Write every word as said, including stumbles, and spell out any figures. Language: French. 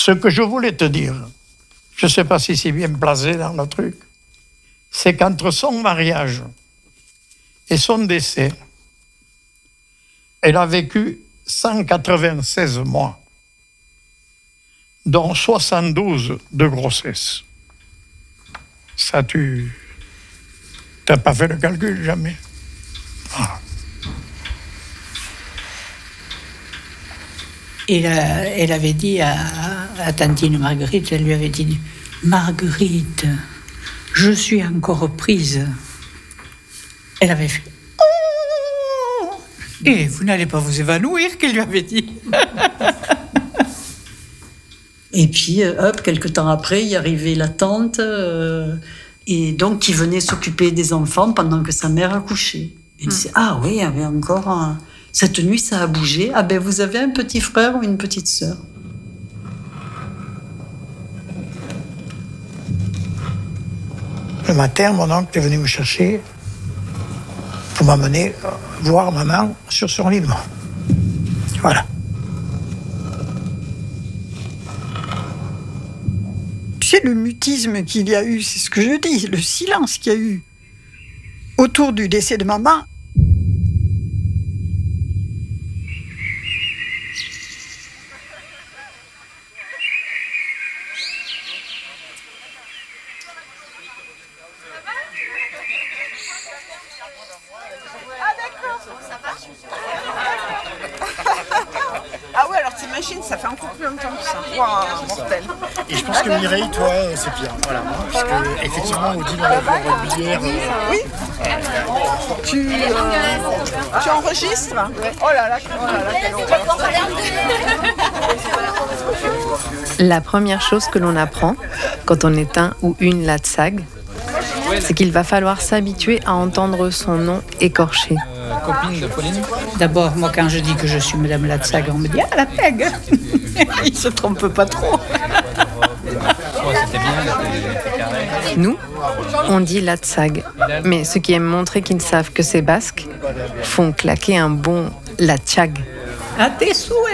Ce que je voulais te dire, je ne sais pas si c'est bien placé dans le truc, c'est qu'entre son mariage et son décès, elle a vécu cent quatre-vingt-seize mois, dont soixante-douze de grossesse. Ça, tu n'as pas fait le calcul, jamais. Ah. Et la, elle avait dit à, à tantine Marguerite, elle lui avait dit « Marguerite, je suis encore prise. » Elle avait fait « Oh !» Et vous n'allez pas vous évanouir, qu'elle lui avait dit. Et puis, hop, quelques temps après, y arrivait la tante, euh, et donc qui venait s'occuper des enfants pendant que sa mère accouchait. Et mmh. disait, ah oui, il y avait encore un... Cette nuit, ça a bougé. Ah ben, vous avez un petit frère ou une petite sœur. Le matin, mon oncle est venu me chercher pour m'amener voir maman sur son lit de mort. Voilà. C'est le mutisme qu'il y a eu, c'est ce que je dis, le silence qu'il y a eu autour du décès de maman. Ah ouais, alors t'imagines, ça fait encore plus longtemps que ça. Waouh, mortel. Et je pense que Mireille, toi, c'est pire. Voilà. Parce que, effectivement, Odile, on la voit régulière. Euh... Oui. Tu, euh, tu enregistres? Oh là là, oh là là, quelle horreur. La première chose que l'on apprend quand on est un ou une Latsag, c'est qu'il va falloir s'habituer à entendre son nom écorché. Euh, copine de Pauline. D'abord, moi, quand je dis que je suis Madame Latsag, on me dit « Ah, la pègue !» Il se trompe pas trop. Nous, on dit Latsag. Mais ceux qui aiment montrer qu'ils savent que c'est basque font claquer un bon Latchag. À tes souhaits.